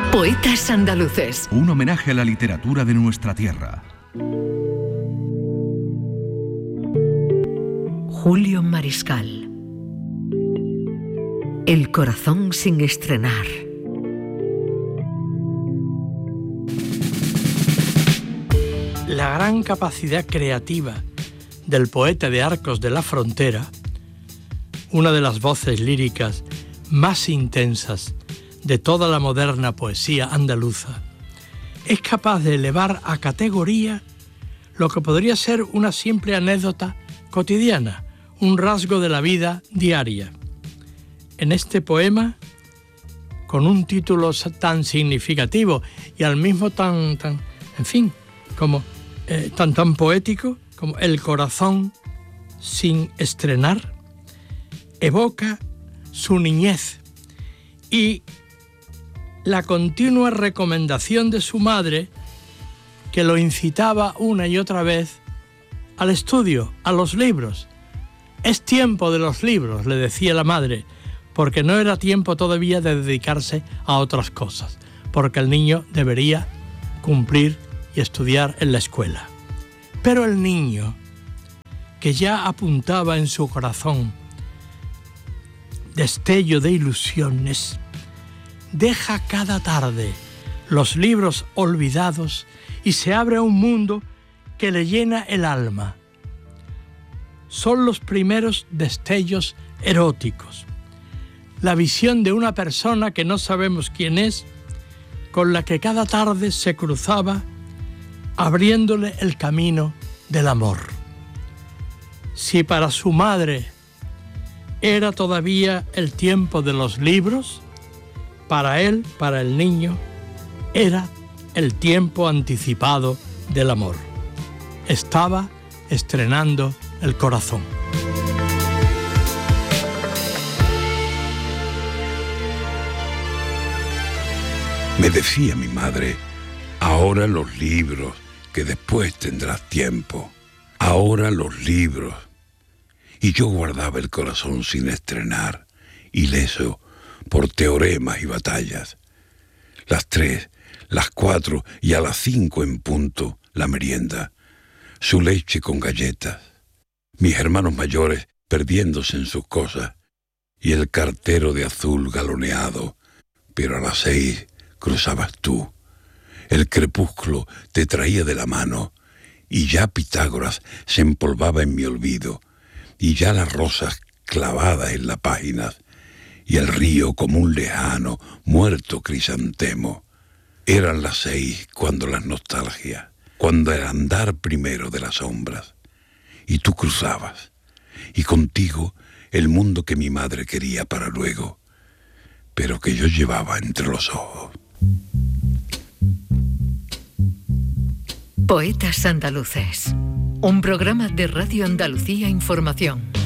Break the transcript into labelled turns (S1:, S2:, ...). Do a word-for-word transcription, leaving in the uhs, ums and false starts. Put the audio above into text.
S1: Poetas andaluces.
S2: Un homenaje a la literatura de nuestra tierra.
S1: Julio Mariscal. El corazón sin estrenar.
S3: La gran capacidad creativa del poeta de Arcos de la Frontera, una de las voces líricas más intensas de toda la moderna poesía andaluza, es capaz de elevar a categoría lo que podría ser una simple anécdota cotidiana, un rasgo de la vida diaria. En este poema, con un título tan significativo y al mismo tan, tan en fin, como eh, tan tan poético como El corazón sin estrenar, evoca su niñez y la continua recomendación de su madre, que lo incitaba una y otra vez al estudio, a los libros. Es tiempo de los libros, le decía la madre, porque no era tiempo todavía de dedicarse a otras cosas, porque el niño debería cumplir y estudiar en la escuela. Pero el niño, que ya apuntaba en su corazón destello de ilusiones, deja cada tarde los libros olvidados y se abre a un mundo que le llena el alma. Son los primeros destellos eróticos, la visión de una persona que no sabemos quién es, con la que cada tarde se cruzaba, abriéndole el camino del amor. Si para su madre era todavía el tiempo de los libros, para él, para el niño, era el tiempo anticipado del amor. Estaba estrenando el corazón.
S4: Me decía mi madre, ahora los libros, que después tendrás tiempo. Ahora los libros. Y yo guardaba el corazón sin estrenar, ileso por teoremas y batallas. Las tres, las cuatro y a las cinco en punto, la merienda, su leche con galletas, mis hermanos mayores perdiéndose en sus cosas, y el cartero de azul galoneado, pero a las seis cruzabas tú. El crepúsculo te traía de la mano, y ya Pitágoras se empolvaba en mi olvido, y ya las rosas clavadas en las páginas, y el río como un lejano, muerto crisantemo. Eran las seis cuando las nostalgias, cuando el andar primero de las sombras, y tú cruzabas, y contigo el mundo que mi madre quería para luego, pero que yo llevaba entre los ojos.
S1: Poetas andaluces, un programa de Radio Andalucía Información.